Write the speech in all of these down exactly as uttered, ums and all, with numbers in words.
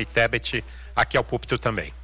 Simone Tebet aqui ao púlpito também.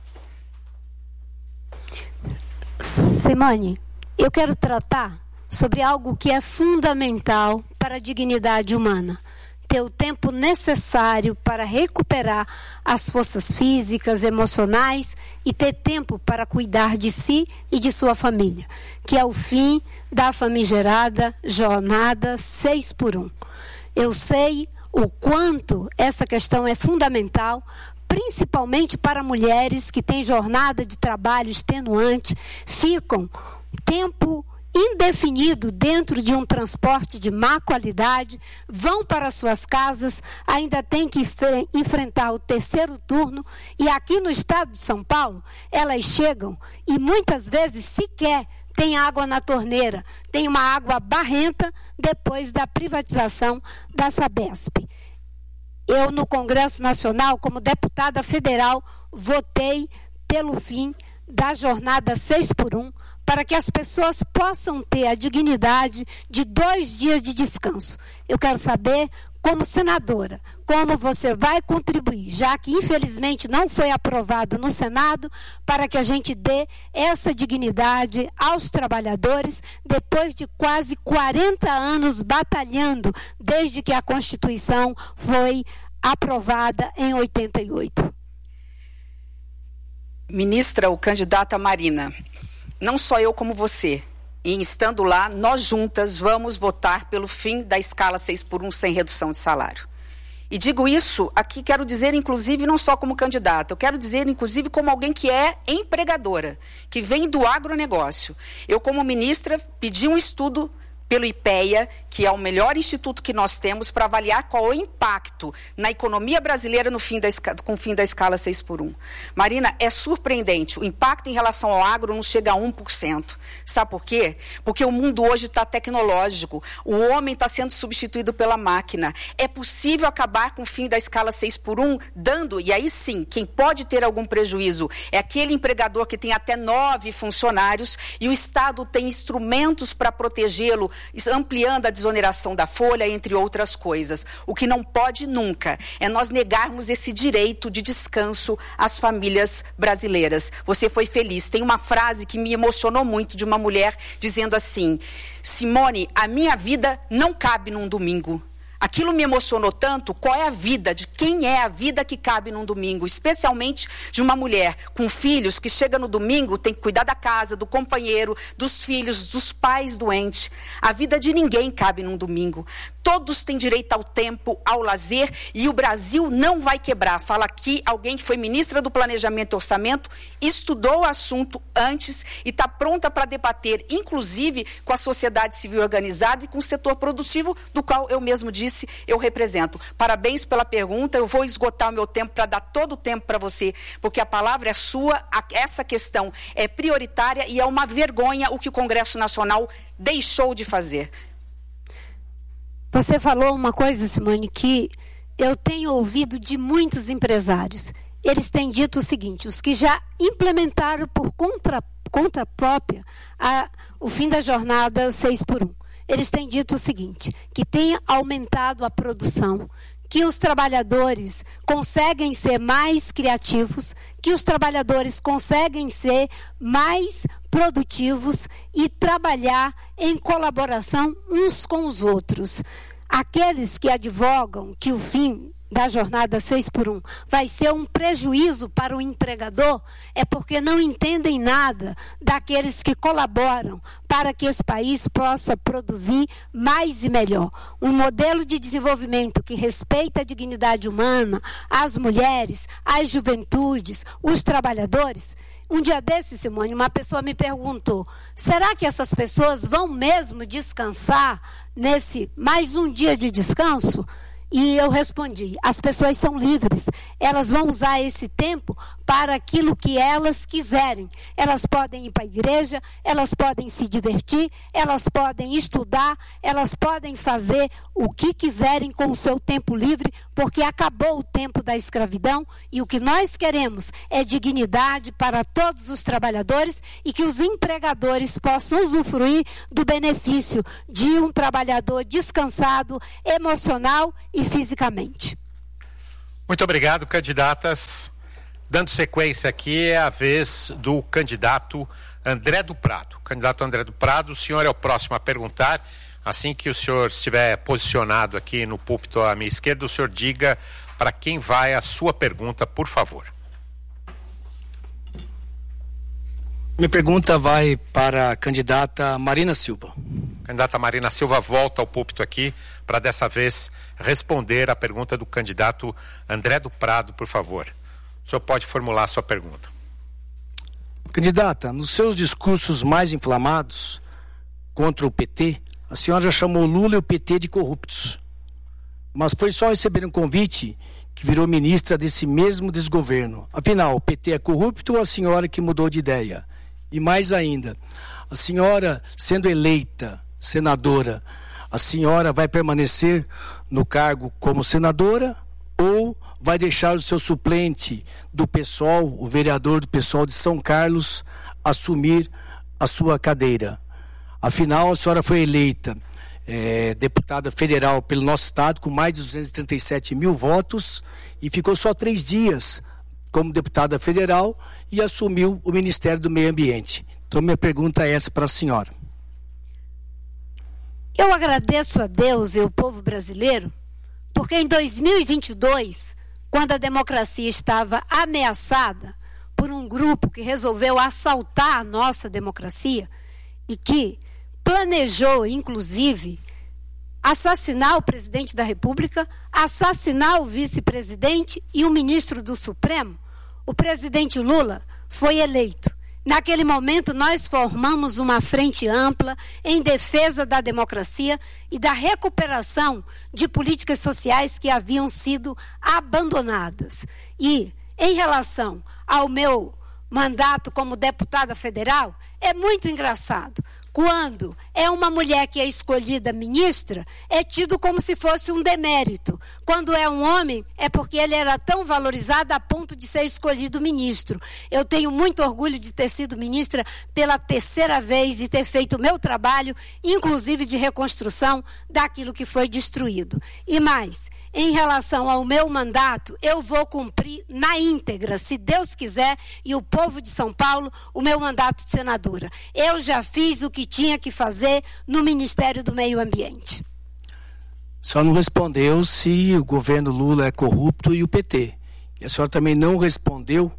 Simone, eu quero tratar sobre algo que é fundamental para a dignidade humana. Ter o tempo necessário para recuperar as forças físicas, emocionais e ter tempo para cuidar de si e de sua família, que é o fim da famigerada jornada seis por um. Eu sei o quanto essa questão é fundamental, principalmente para mulheres que têm jornada de trabalho extenuante, ficam tempo indefinido dentro de um transporte de má qualidade, vão para suas casas, ainda tem que enfrentar o terceiro turno, e aqui no estado de São Paulo, elas chegam e muitas vezes sequer tem água na torneira, tem uma água barrenta depois da privatização da Sabesp. Eu, no Congresso Nacional, como deputada federal, votei pelo fim da jornada seis por um, para que as pessoas possam ter a dignidade de dois dias de descanso. Eu quero saber, como senadora, como você vai contribuir, já que infelizmente não foi aprovado no Senado, para que a gente dê essa dignidade aos trabalhadores, depois de quase quarenta anos batalhando, desde que a Constituição foi aprovada em oitenta e oito. Ministra, o candidata Marina, não só eu como você, e estando lá, nós juntas vamos votar pelo fim da escala seis por um sem redução de salário. E digo isso aqui, quero dizer inclusive não só como candidata, eu quero dizer inclusive como alguém que é empregadora, que vem do agronegócio. Eu, como ministra, pedi um estudo pelo IPEA, que é o melhor instituto que nós temos para avaliar qual é o impacto na economia brasileira no fim da, com o fim da escala seis por um. Marina, é surpreendente. O impacto em relação ao agro não chega a um por cento. Sabe por quê? Porque o mundo hoje está tecnológico. O homem está sendo substituído pela máquina. É possível acabar com o fim da escala seis por um, dando, e aí sim, quem pode ter algum prejuízo é aquele empregador que tem até nove funcionários e o Estado tem instrumentos para protegê-lo, ampliando a desoneração da folha, entre outras coisas. O que não pode nunca é nós negarmos esse direito de descanso às famílias brasileiras. Você foi feliz. Tem uma frase que me emocionou muito de uma mulher dizendo assim: Simone, a minha vida não cabe num domingo. Aquilo me emocionou tanto. Qual é a vida, de quem é a vida que cabe num domingo, especialmente de uma mulher com filhos que chega no domingo, tem que cuidar da casa, do companheiro, dos filhos, dos pais doentes. A vida de ninguém cabe num domingo. Todos têm direito ao tempo, ao lazer, e o Brasil não vai quebrar. Fala aqui alguém que foi ministra do Planejamento e Orçamento, estudou o assunto antes e está pronta para debater, inclusive com a sociedade civil organizada e com o setor produtivo, do qual eu mesmo disse eu represento. Parabéns pela pergunta. Eu vou esgotar o meu tempo para dar todo o tempo para você, porque a palavra é sua, essa questão é prioritária e é uma vergonha o que o Congresso Nacional deixou de fazer. Você falou uma coisa, Simone, que eu tenho ouvido de muitos empresários. Eles têm dito o seguinte: os que já implementaram por conta, conta própria a, o fim da jornada seis por um. Eles têm dito o seguinte, que tem aumentado a produção, que os trabalhadores conseguem ser mais criativos, que os trabalhadores conseguem ser mais produtivos e trabalhar em colaboração uns com os outros. Aqueles que advogam que o fim da jornada seis por um vai ser um prejuízo para o empregador, é porque não entendem nada daqueles que colaboram para que esse país possa produzir mais e melhor. Um modelo de desenvolvimento que respeita a dignidade humana, as mulheres, as juventudes, os trabalhadores. Um dia desses, Simone, uma pessoa me perguntou: será que essas pessoas vão mesmo descansar nesse mais um dia de descanso? E eu respondi: as pessoas são livres, elas vão usar esse tempo para aquilo que elas quiserem. Elas podem ir para a igreja, elas podem se divertir, elas podem estudar, elas podem fazer o que quiserem com o seu tempo livre, porque acabou o tempo da escravidão e o que nós queremos é dignidade para todos os trabalhadores e que os empregadores possam usufruir do benefício de um trabalhador descansado, emocional e fisicamente. Muito obrigado, candidatas. Dando sequência aqui, é a vez do candidato André do Prado. Candidato André do Prado, o senhor é o próximo a perguntar. Assim que o senhor estiver posicionado aqui no púlpito à minha esquerda, o senhor diga para quem vai a sua pergunta, por favor. Minha pergunta vai para a candidata Marina Silva. Candidata Marina Silva volta ao púlpito aqui para dessa vez responder a pergunta do candidato André do Prado, por favor. O senhor pode formular a sua pergunta. Candidata, nos seus discursos mais inflamados contra o P T, a senhora já chamou Lula e o P T de corruptos. Mas foi só receber um convite que virou ministra desse mesmo desgoverno. Afinal, o P T é corrupto ou a senhora que mudou de ideia? E mais ainda, a senhora sendo eleita senadora, a senhora vai permanecer no cargo como senadora ou vai deixar o seu suplente do PSOL, o vereador do PSOL de São Carlos, assumir a sua cadeira? Afinal, a senhora foi eleita é, deputada federal pelo nosso estado com mais de duzentos e trinta e sete mil votos e ficou só três dias como deputada federal e assumiu o Ministério do Meio Ambiente. Então, minha pergunta é essa para a senhora. Eu agradeço a Deus e o povo brasileiro, porque em dois mil e vinte e dois, quando a democracia estava ameaçada por um grupo que resolveu assaltar a nossa democracia e que planejou, inclusive, assassinar o presidente da República, assassinar o vice-presidente e o ministro do Supremo, o presidente Lula foi eleito. Naquele momento, nós formamos uma frente ampla em defesa da democracia e da recuperação de políticas sociais que haviam sido abandonadas. E, em relação ao meu mandato como deputada federal, é muito engraçado. Quando é uma mulher que é escolhida ministra, é tido como se fosse um demérito. Quando é um homem, é porque ele era tão valorizado a ponto de ser escolhido ministro. Eu tenho muito orgulho de ter sido ministra pela terceira vez e ter feito o meu trabalho, inclusive de reconstrução daquilo que foi destruído. E mais, em relação ao meu mandato, eu vou cumprir na íntegra, se Deus quiser, e o povo de São Paulo, o meu mandato de senadora. Eu já fiz o que tinha que fazer no Ministério do Meio Ambiente. Só não respondeu se o governo Lula é corrupto e o P T. E a senhora também não respondeu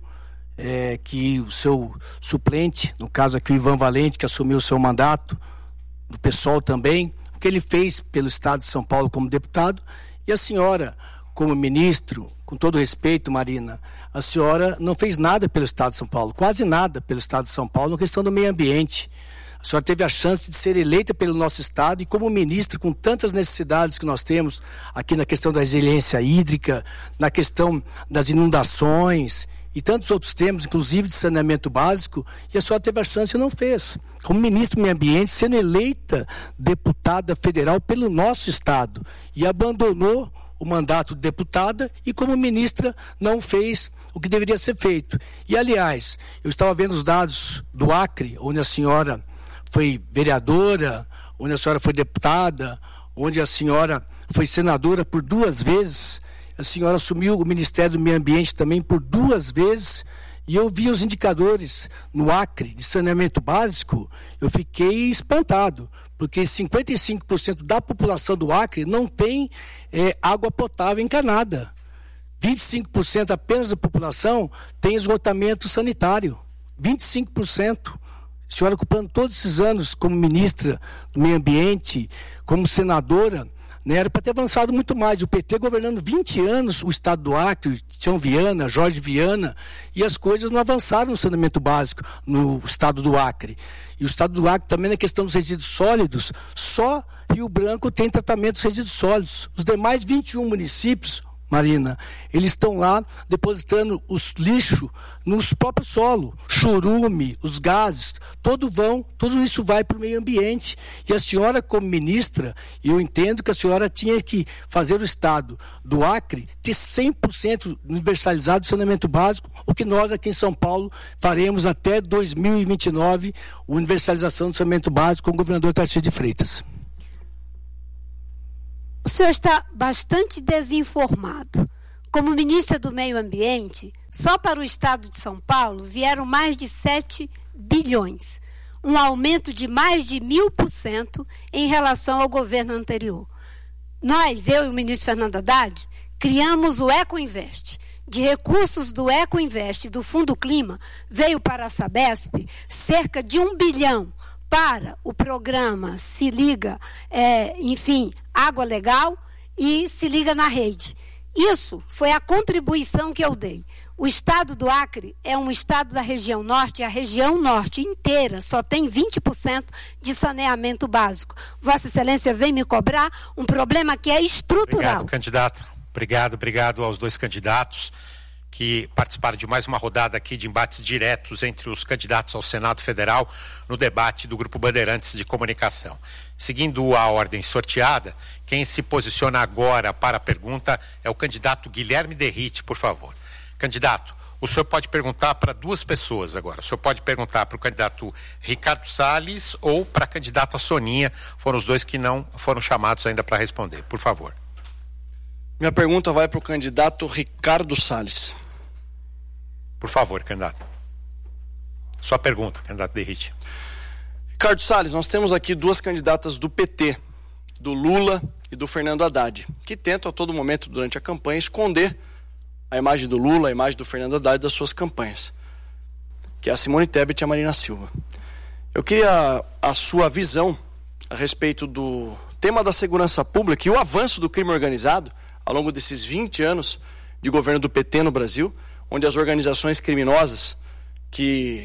é, que o seu suplente, no caso aqui o Ivan Valente, que assumiu o seu mandato, do PSOL também, o que ele fez pelo Estado de São Paulo como deputado, e a senhora, como ministro, com todo respeito, Marina, a senhora não fez nada pelo Estado de São Paulo, quase nada pelo Estado de São Paulo, na questão do meio ambiente. A senhora teve a chance de ser eleita pelo nosso Estado e como ministra, com tantas necessidades que nós temos aqui na questão da resiliência hídrica, na questão das inundações e tantos outros temas, inclusive de saneamento básico, e a senhora teve a chance e não fez. Como ministro do Meio Ambiente, sendo eleita deputada federal pelo nosso Estado e abandonou o mandato de deputada e como ministra não fez o que deveria ser feito. E aliás, eu estava vendo os dados do Acre, onde a senhora foi vereadora, onde a senhora foi deputada, onde a senhora foi senadora por duas vezes, a senhora assumiu o Ministério do Meio Ambiente também por duas vezes, e eu vi os indicadores no Acre de saneamento básico, eu fiquei espantado, porque cinquenta e cinco por cento da população do Acre não tem é, água potável encanada. vinte e cinco por cento apenas da população tem esgotamento sanitário. vinte e cinco por cento. A senhora ocupando todos esses anos como ministra do Meio Ambiente, como senadora, né, era para ter avançado muito mais. O P T governando vinte anos o estado do Acre, Tião Viana, Jorge Viana, e as coisas não avançaram no saneamento básico no estado do Acre. E o estado do Acre também na questão dos resíduos sólidos, só Rio Branco tem tratamento dos resíduos sólidos. Os demais vinte e um municípios, Marina, eles estão lá depositando os lixos nos próprios solos, churume, os gases, todo vão, tudo isso vai para o meio ambiente. E a senhora, como ministra, eu entendo que a senhora tinha que fazer o estado do Acre ter cem por cento universalizado o saneamento básico, o que nós aqui em São Paulo faremos até dois mil e vinte e nove, universalização do saneamento básico com o governador Tarcísio de Freitas. O senhor está bastante desinformado. como ministra do Meio Ambiente, só para o estado de São Paulo vieram mais de sete bilhões, um aumento de mais de mil por cento em relação ao governo anterior. Nós, eu e o ministro Fernando Haddad, criamos o Ecoinvest. De recursos do Ecoinvest e do Fundo Clima, veio para a Sabesp cerca de um bilhão para o programa Se Liga, é, enfim, Água Legal e Se Liga na Rede. Isso foi a contribuição que eu dei. O estado do Acre é um estado da região norte, e a região norte inteira só tem vinte por cento de saneamento básico. Vossa Excelência vem me cobrar um problema que é estrutural. Obrigado, candidato. Obrigado, obrigado aos dois candidatos que participaram de mais uma rodada aqui de embates diretos entre os candidatos ao Senado Federal no debate do Grupo Bandeirantes de Comunicação. Seguindo a ordem sorteada, quem se posiciona agora para a pergunta é o candidato Guilherme Derrite, por favor. Candidato, o senhor pode perguntar para duas pessoas agora. O senhor pode perguntar para o candidato Ricardo Salles ou para a candidata Soninha. Foram os dois que não foram chamados ainda para responder. Por favor. Minha pergunta vai para o candidato Ricardo Salles. Por favor, candidato. Sua pergunta, candidato Derrite. Ricardo Salles, nós temos aqui duas candidatas do P T, do Lula e do Fernando Haddad, que tentam a todo momento durante a campanha esconder a imagem do Lula, a imagem do Fernando Haddad das suas campanhas, que é a Simone Tebet e a Marina Silva. Eu queria a sua visão a respeito do tema da segurança pública e o avanço do crime organizado ao longo desses vinte anos de governo do P T no Brasil, onde as organizações criminosas que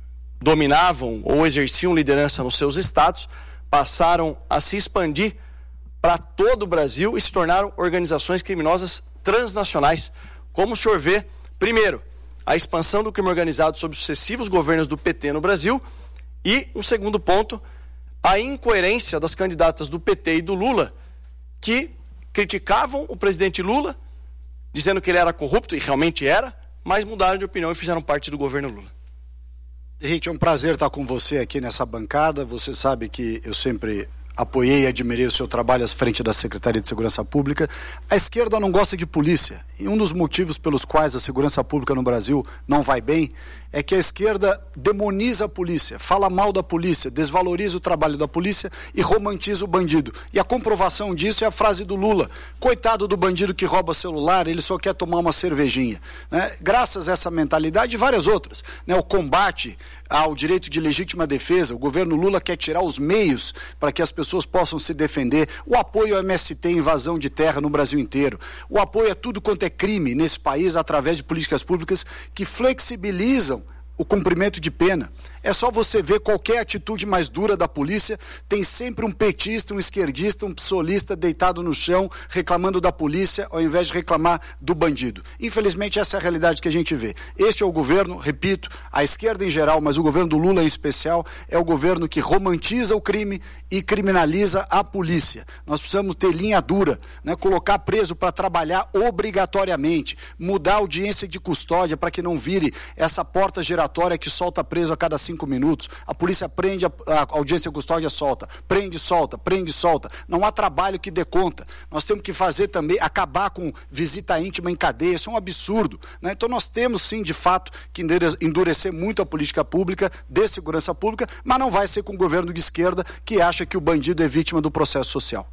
dominavam ou exerciam liderança nos seus estados passaram a se expandir para todo o Brasil e se tornaram organizações criminosas transnacionais. Como o senhor vê, primeiro, a expansão do crime organizado sob sucessivos governos do P T no Brasil e, um segundo ponto, a incoerência das candidatas do P T e do Lula, que criticavam o presidente Lula, dizendo que ele era corrupto, e realmente era, mas mudaram de opinião e fizeram parte do governo Lula. Derrite, é um prazer estar com você aqui nessa bancada. Você sabe que eu sempre apoiei e admirei o seu trabalho à frente da Secretaria de Segurança Pública. A esquerda não gosta de polícia, e um dos motivos pelos quais a segurança pública no Brasil não vai bem é que a esquerda demoniza a polícia, fala mal da polícia, desvaloriza o trabalho da polícia e romantiza o bandido. E a comprovação disso é a frase do Lula: coitado do bandido que rouba celular, ele só quer tomar uma cervejinha. Né? Graças a essa mentalidade e várias outras, né? O combate ao direito de legítima defesa, o governo Lula quer tirar os meios para que as pessoas possam se defender, o apoio ao M S T, invasão de terra no Brasil inteiro, o apoio a tudo quanto é crime nesse país através de políticas públicas que flexibilizam o cumprimento de pena. É só você ver qualquer atitude mais dura da polícia, tem sempre um petista, um esquerdista, um psolista deitado no chão reclamando da polícia ao invés de reclamar do bandido. Infelizmente essa é a realidade que a gente vê. Este é o governo, repito, a esquerda em geral, mas o governo do Lula em especial, é o governo que romantiza o crime e criminaliza a polícia. Nós precisamos ter linha dura, né? Colocar preso para trabalhar obrigatoriamente, mudar a audiência de custódia para que não vire essa porta giratória que solta preso a cada cinco minutos. A polícia prende, a, a audiência de custódia solta, prende, solta, prende, solta. Não há trabalho que dê conta. Nós temos que fazer também, acabar com visita íntima em cadeia, isso é um absurdo. Né? Então nós temos sim, de fato, que endurecer muito a política pública de segurança pública, mas não vai ser com o governo de esquerda que acha que o bandido é vítima do processo social.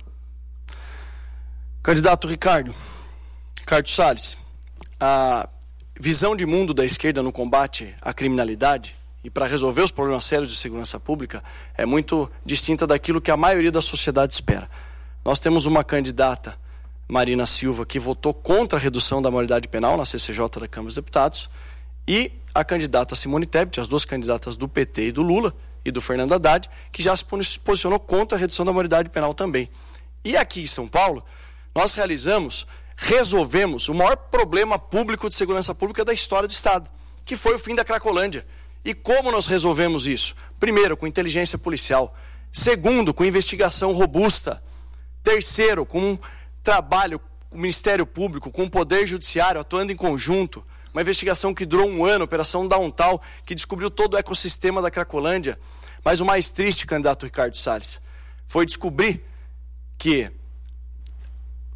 Candidato Ricardo, Ricardo Salles, a visão de mundo da esquerda no combate à criminalidade e para resolver os problemas sérios de segurança pública é muito distinta daquilo que a maioria da sociedade espera. Nós temos uma candidata, Marina Silva, que votou contra a redução da maioridade penal na C C J da Câmara dos Deputados, e a candidata Simone Tebet, as duas candidatas do P T e do Lula e do Fernando Haddad, que já se posicionou contra a redução da maioridade penal também. E aqui em São Paulo, nós realizamos, resolvemos o maior problema público de segurança pública da história do Estado, que foi o fim da Cracolândia. E como nós resolvemos isso? Primeiro, com inteligência policial. Segundo, com investigação robusta. Terceiro, com um trabalho com o Ministério Público, com o Poder Judiciário atuando em conjunto. Uma investigação que durou um ano, Operação Downtown, que descobriu todo o ecossistema da Cracolândia. Mas o mais triste, candidato Ricardo Salles, foi descobrir que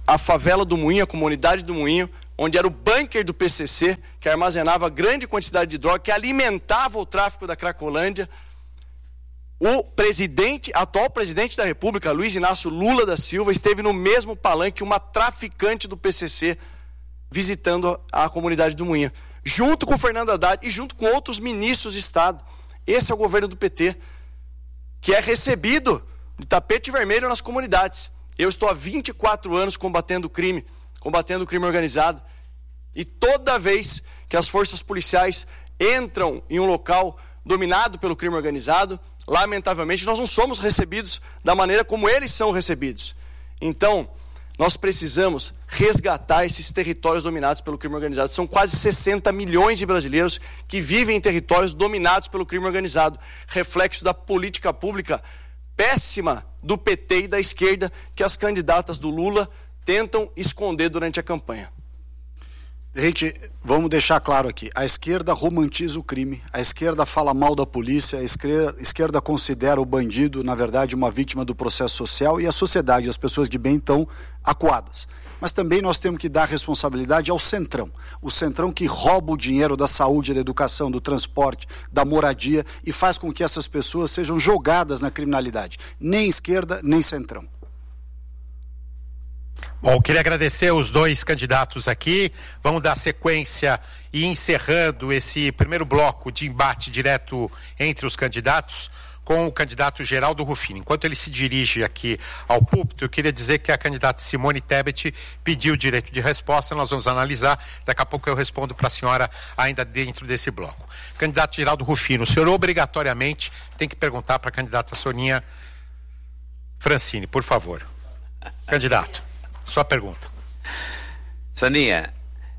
a favela do Moinho, a comunidade do Moinho, onde era o bunker do P C C, que armazenava grande quantidade de droga, que alimentava o tráfico da Cracolândia. O presidente, atual presidente da República, Luiz Inácio Lula da Silva, esteve no mesmo palanque, uma traficante do P C C, visitando a comunidade do Moinho, junto com o Fernando Haddad e junto com outros ministros de Estado. Esse é o governo do P T, que é recebido de tapete vermelho nas comunidades. Eu estou há vinte e quatro anos combatendo o crime, combatendo o crime organizado, e toda vez que as forças policiais entram em um local dominado pelo crime organizado, lamentavelmente nós não somos recebidos da maneira como eles são recebidos. Então, nós precisamos resgatar esses territórios dominados pelo crime organizado. São quase sessenta milhões de brasileiros que vivem em territórios dominados pelo crime organizado, reflexo da política pública péssima do P T e da esquerda que as candidatas do Lula tentam esconder durante a campanha. Gente, vamos deixar claro aqui, a esquerda romantiza o crime, a esquerda fala mal da polícia, a esquerda, a esquerda considera o bandido, na verdade, uma vítima do processo social, e a sociedade, as pessoas de bem estão acuadas. Mas também nós temos que dar responsabilidade ao centrão, o centrão que rouba o dinheiro da saúde, da educação, do transporte, da moradia e faz com que essas pessoas sejam jogadas na criminalidade, nem esquerda, nem centrão. Bom, queria agradecer os dois candidatos aqui. Vamos dar sequência e encerrando esse primeiro bloco de embate direto entre os candidatos com o candidato Geraldo Rufino. Enquanto ele se dirige aqui ao púlpito, eu queria dizer que a candidata Simone Tebet pediu o direito de resposta, nós vamos analisar, daqui a pouco eu respondo para a senhora ainda dentro desse bloco. Candidato Geraldo Rufino, o senhor obrigatoriamente tem que perguntar para a candidata Soninha Francini, por favor. Candidato, sua pergunta. Soninha,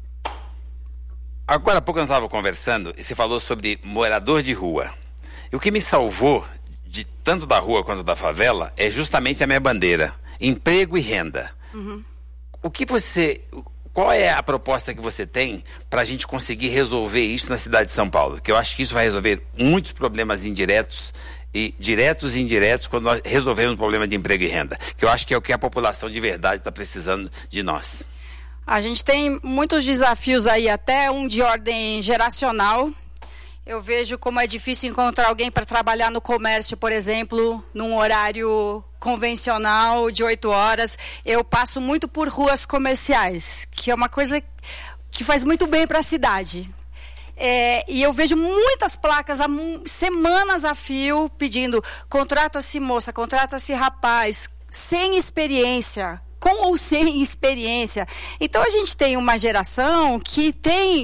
agora há pouco eu estava conversando e você falou sobre morador de rua. E o que me salvou de tanto da rua quanto da favela é justamente a minha bandeira, emprego e renda. Uhum. O que você, qual é a proposta que você tem para a gente conseguir resolver isso na cidade de São Paulo? Que eu acho que isso vai resolver muitos problemas indiretos e diretos e indiretos quando nós resolvermos o problema de emprego e renda, que eu acho que é o que a população de verdade está precisando de nós. A gente tem muitos desafios aí, até um de ordem geracional. Eu vejo como é difícil encontrar alguém para trabalhar no comércio, por exemplo, num horário convencional de oito horas. Eu passo muito por ruas comerciais, que é uma coisa que faz muito bem para a cidade. É, e eu vejo muitas placas há semanas a fio pedindo: contrata-se moça, contrata-se rapaz, sem experiência, com ou sem experiência. Então a gente tem uma geração que tem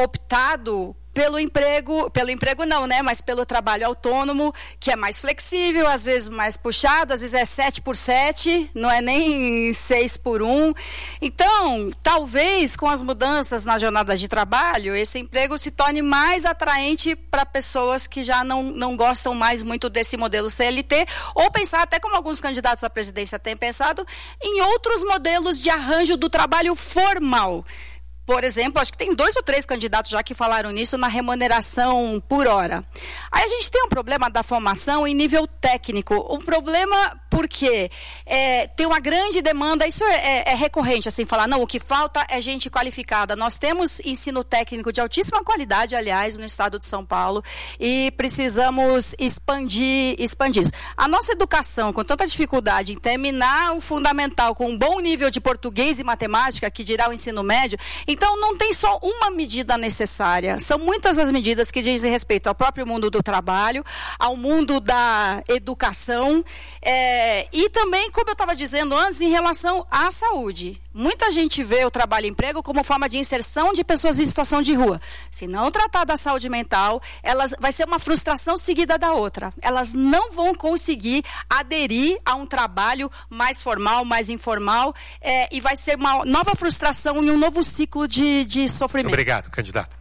optado pelo emprego, pelo emprego não, né? Mas pelo trabalho autônomo, que é mais flexível, às vezes mais puxado, às vezes é sete por sete, não é nem seis por um. Então, talvez com as mudanças na jornada de trabalho, esse emprego se torne mais atraente para pessoas que já não, não gostam mais muito desse modelo C L T, ou pensar, até como alguns candidatos à presidência têm pensado, em outros modelos de arranjo do trabalho formal. Por exemplo, acho que tem dois ou três candidatos já que falaram nisso, na remuneração por hora. Aí a gente tem um problema da formação em nível técnico. Um problema porque é, tem uma grande demanda, isso é, é, é recorrente, assim, falar, não, o que falta é gente qualificada. Nós temos ensino técnico de altíssima qualidade, aliás, no estado de São Paulo, e precisamos expandir, expandir isso. A nossa educação, com tanta dificuldade em terminar o fundamental com um bom nível de português e matemática, que dirá o ensino médio, então não tem só uma medida necessária, são muitas as medidas que dizem respeito ao próprio mundo do trabalho, ao mundo da educação, é, e também, como eu estava dizendo antes, em relação à saúde. Muita gente vê o trabalho e emprego como forma de inserção de pessoas em situação de rua. Se não tratar da saúde mental, elas, vai ser uma frustração seguida da outra. Elas não vão conseguir aderir a um trabalho mais formal, mais informal, é, e vai ser uma nova frustração e um novo ciclo de, de sofrimento. Obrigado, candidato.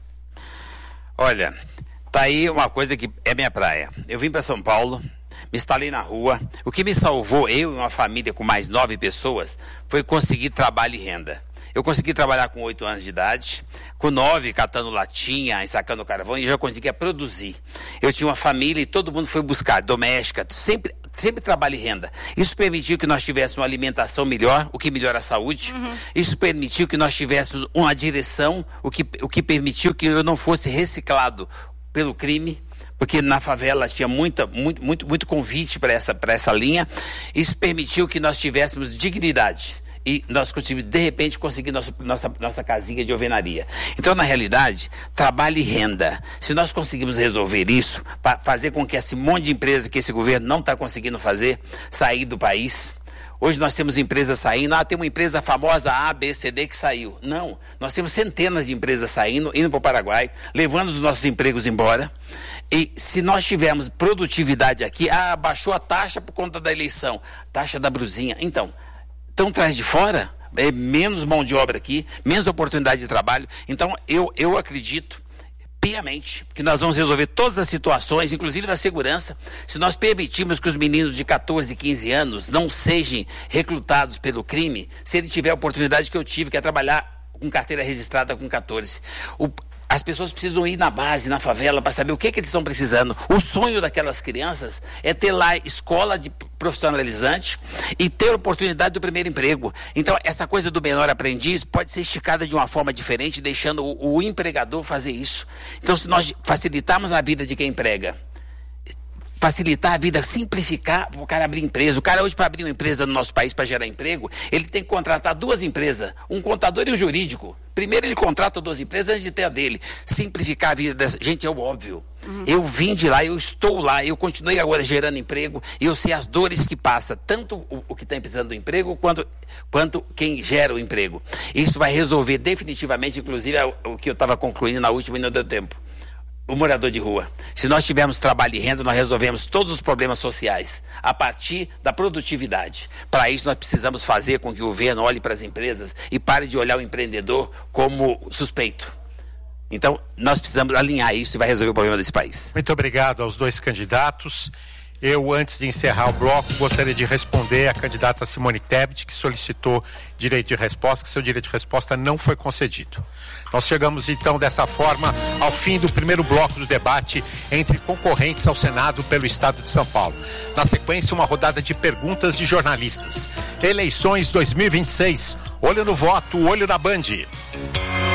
Olha, tá aí uma coisa que é minha praia. Eu vim para São Paulo, me instalei na rua. O que me salvou, eu e uma família com mais nove pessoas, foi conseguir trabalho e renda. Eu consegui trabalhar com oito anos de idade, com nove, catando latinha, ensacando carvão, e já conseguia produzir. Eu tinha uma família e todo mundo foi buscar, doméstica, sempre, sempre trabalho e renda. Isso permitiu que nós tivéssemos uma alimentação melhor, o que melhora a saúde. Uhum. Isso permitiu que nós tivéssemos uma direção, o que, o que permitiu que eu não fosse reciclado pelo crime, porque na favela tinha muita, muito, muito, muito convite para essa, para essa linha. Isso permitiu que nós tivéssemos dignidade. E nós conseguimos, de repente, conseguir nosso, nossa, nossa casinha de alvenaria. Então, na realidade, trabalho e renda. Se nós conseguimos resolver isso, para fazer com que esse monte de empresa que esse governo não está conseguindo fazer, sair do país. Hoje nós temos empresas saindo. Ah, tem uma empresa famosa A, B, C, D que saiu. Não, nós temos centenas de empresas saindo, indo para o Paraguai, levando os nossos empregos embora. E se nós tivermos produtividade aqui, ah, baixou a taxa por conta da eleição, taxa da brusinha. Então, estão atrás de fora, é menos mão de obra aqui, menos oportunidade de trabalho. Então, eu, eu acredito piamente que nós vamos resolver todas as situações, inclusive da segurança, se nós permitirmos que os meninos de catorze, quinze anos não sejam recrutados pelo crime, se ele tiver a oportunidade que eu tive, que é trabalhar com carteira registrada com catorze. O, As pessoas precisam ir na base, na favela, para saber o que, que eles estão precisando. O sonho daquelas crianças é ter lá escola de profissionalizante e ter oportunidade do primeiro emprego. Então, essa coisa do menor aprendiz pode ser esticada de uma forma diferente, deixando o, o empregador fazer isso. Então, se nós facilitarmos a vida de quem emprega, facilitar a vida, simplificar o cara abrir empresa. O cara hoje, para abrir uma empresa no nosso país, para gerar emprego, ele tem que contratar duas empresas, um contador e um jurídico. Primeiro ele contrata duas empresas antes de ter a dele. Simplificar a vida dessa gente é o óbvio. Uhum. Eu vim de lá, eu estou lá, eu continuei agora gerando emprego, e eu sei as dores que passa, tanto o, o que está precisando do emprego, quanto, quanto quem gera o emprego. Isso vai resolver definitivamente, inclusive, o, o que eu estava concluindo na última e não deu tempo. O morador de rua. Se nós tivermos trabalho e renda, nós resolvemos todos os problemas sociais a partir da produtividade. Para isso, nós precisamos fazer com que o governo olhe para as empresas e pare de olhar o empreendedor como suspeito. Então, nós precisamos alinhar isso e vai resolver o problema desse país. Muito obrigado aos dois candidatos. Eu, antes de encerrar o bloco, gostaria de responder à candidata Simone Tebet, que solicitou direito de resposta, que seu direito de resposta não foi concedido. Nós chegamos, então, dessa forma, ao fim do primeiro bloco do debate entre concorrentes ao Senado pelo Estado de São Paulo. Na sequência, uma rodada de perguntas de jornalistas. Eleições dois mil e vinte e seis, olho no voto, olho na Band.